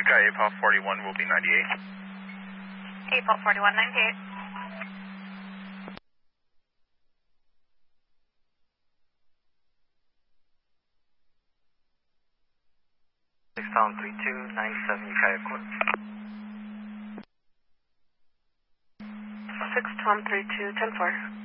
Yuka, APOL 41 will be 98. APOL 41, 98. Pound 3297 Ukiah Court. 6 Tom 32, 10-4.